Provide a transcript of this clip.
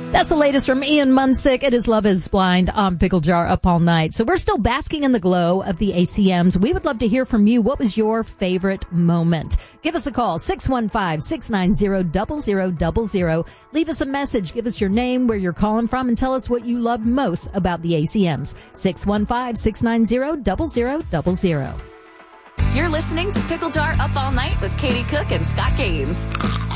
That's the latest from Ian Munsick. It is Love is Blind on Pickle Jar Up All Night. So we're still basking in the glow of the ACMs. We would love to hear from you. What was your favorite moment? Give us a call, 615-690-0000. Leave us a message. Give us your name, where you're calling from, and tell us what you loved most about the ACMs. 615-690-0000. You're listening to Pickle Jar Up All Night with Katie Cook and Scott Gaines.